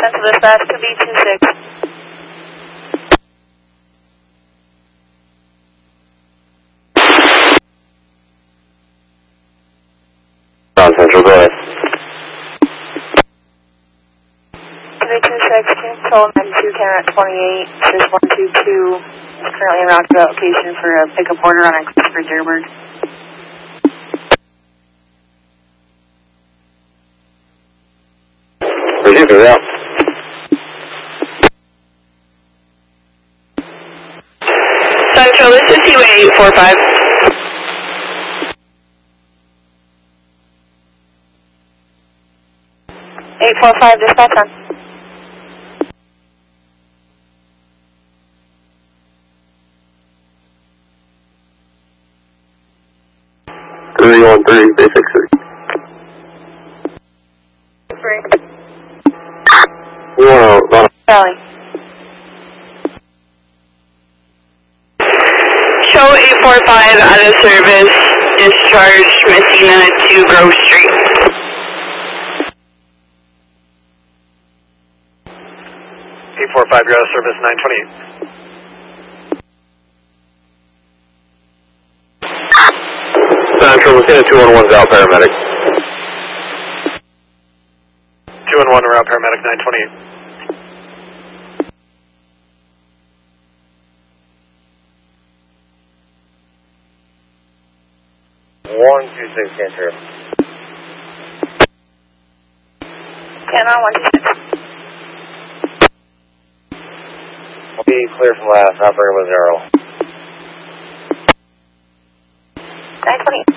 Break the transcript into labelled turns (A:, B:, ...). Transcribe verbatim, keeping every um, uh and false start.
A: Central Dispatch to B two six.
B: Ground Central, go ahead.
A: B two six, control ninety-two, camera at twenty-eight, this is one two two. Is currently in roundabout location for a pickup order on Express for Dearborn.
B: Receiver, yeah.
C: Central, this is U A eight four five.
A: eight four five, dispatch on.
B: three one three, basic three.
A: Three.
B: You want to run
A: Valley.
C: Show eight four five out of service, discharged Messina to Grove Street.
D: eight four five, you're out of service, nine twenty-eight.
B: Central, Lieutenant two one one's out, paramedic.
D: two one one, we're out, paramedic, nine twenty-eight.
B: one two six, can't hear.
A: ten on one two six.
B: I'll be clear from last, operator was zero.
A: nine twenty-eight.